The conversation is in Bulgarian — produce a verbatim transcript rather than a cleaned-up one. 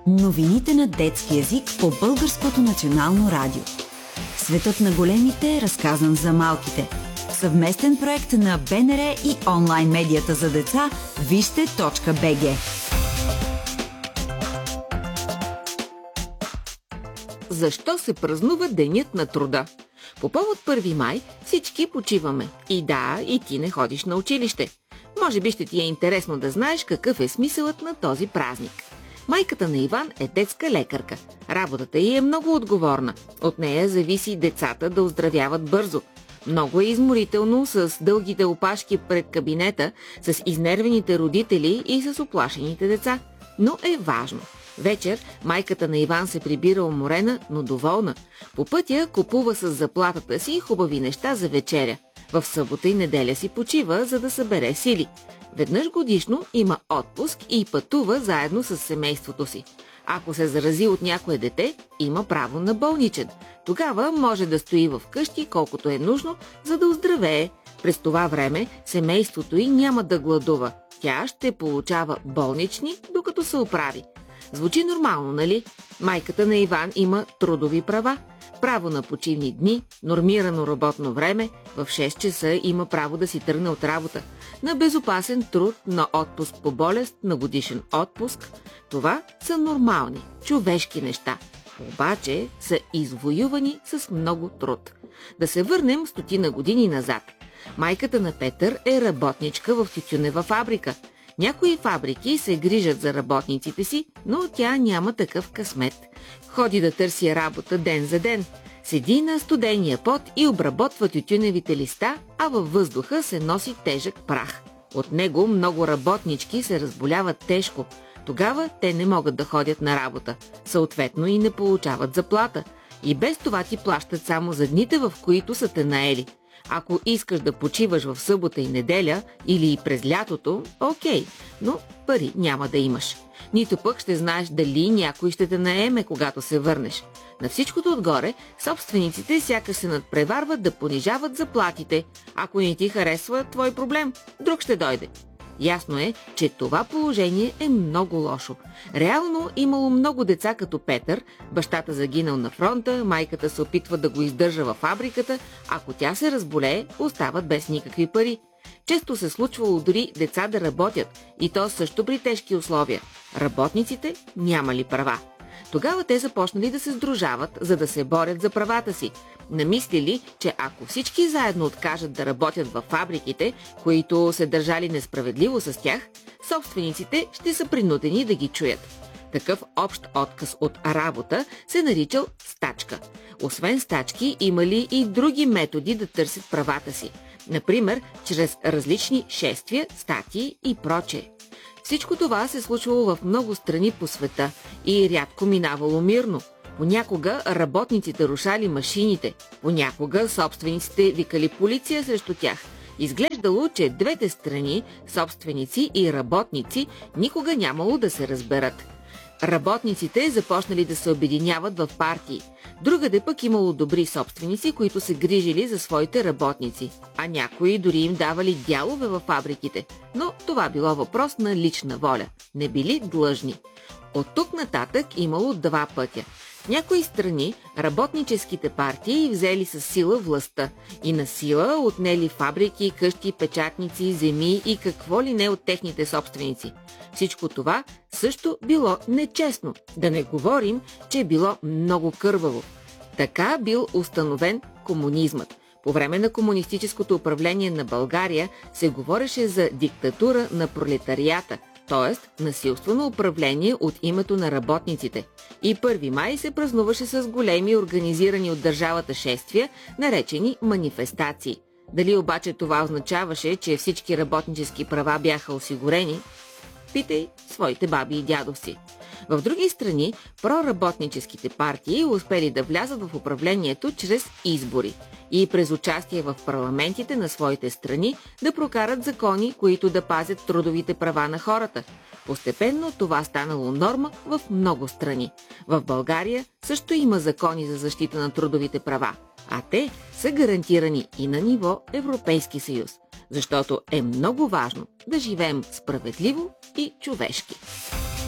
Новините на детски език по Българското национално радио. Светът на големите е разказан за малките. Съвместен проект на БНР и онлайн медията за деца вижте точка би джи. Защо се празнува Денят на труда? По повод първи май всички почиваме. И да, и ти не ходиш на училище. Може би ще ти е интересно да знаеш какъв е смисълът на този празник. Майката на Иван е детска лекарка. Работата й е много отговорна. От нея зависи децата да оздравяват бързо. Много е изморително с дългите опашки пред кабинета, с изнервените родители и с оплашените деца. Но е важно. Вечер майката на Иван се прибира уморена, но доволна. По пътя купува с заплатата си хубави неща за вечеря. В събота и неделя си почива, за да събере сили. Веднъж годишно има отпуск и пътува заедно с семейството си. Ако се зарази от някое дете, има право на болничен. Тогава може да стои в къщи колкото е нужно, за да оздравее. През това време семейството й няма да гладува. Тя ще получава болнични, докато се оправи. Звучи нормално, нали? Майката на Иван има трудови права. Право на почивни дни, нормирано работно време, в шест часа има право да си тръгне от работа. На безопасен труд, на отпуск по болест, на годишен отпуск. Това са нормални, човешки неща. Обаче са извоювани с много труд. Да се върнем стотина години назад. Майката на Петър е работничка в тютюнева фабрика. Някои фабрики се грижат за работниците си, но тя няма такъв късмет. Ходи да търси работа ден за ден. Седи на студения пот и обработва тютюневите листа, а във въздуха се носи тежък прах. От него много работнички се разболяват тежко. Тогава те не могат да ходят на работа. Съответно и не получават заплата. И без това ти плащат само за дните, в които са те наели. Ако искаш да почиваш в събота и неделя или и през лятото, окей, но пари няма да имаш. Нито пък ще знаеш дали някой ще те наеме, когато се върнеш. На всичкото отгоре, собствениците сякаш се надпреварват да понижават заплатите. Ако не ти харесва, твой проблем, друг ще дойде. Ясно е, че това положение е много лошо. Реално имало много деца като Петър, бащата загинал на фронта, майката се опитва да го издържа във фабриката, ако тя се разболее, остават без никакви пари. Често се случвало дори деца да работят, и то също при тежки условия. Работниците нямали права. Тогава те започнали да се сдружават, за да се борят за правата си. Намислили, че ако всички заедно откажат да работят във фабриките, които се държали несправедливо с тях, собствениците ще са принудени да ги чуят. Такъв общ отказ от работа се наричал стачка. Освен стачки, имали и други методи да търсят правата си. Например, чрез различни шествия, статии и прочее. Всичко това се случвало в много страни по света и рядко минавало мирно. Понякога работниците рушали машините, понякога собствениците викали полиция срещу тях. Изглеждало, че двете страни, собственици и работници, никога нямало да се разберат. Работниците започнали да се обединяват в партии. Другаде пък имало добри собственици, които се грижили за своите работници, а някои дори им давали дялове във фабриките. Но това било въпрос на лична воля. Не били длъжни. От тук нататък имало два пътя. В някои страни работническите партии взели със сила властта и на сила отнели фабрики, къщи, печатници, земи и какво ли не от техните собственици. Всичко това също било нечестно. Да не говорим, че било много кърваво. Така бил установен комунизмът. По време на комунистическото управление на България се говореше за диктатура на пролетарията, т.е. насилствено управление от името на работниците. И първи май се празнуваше с големи организирани от държавата шествия, наречени манифестации. Дали обаче това означаваше, че всички работнически права бяха осигурени? Питай своите баби и дядовци. В други страни проработническите партии успели да влязат в управлението чрез избори и през участие в парламентите на своите страни да прокарат закони, които да пазят трудовите права на хората. Постепенно това станало норма в много страни. В България също има закони за защита на трудовите права, а те са гарантирани и на ниво Европейски съюз, защото е много важно да живеем справедливо и човешки.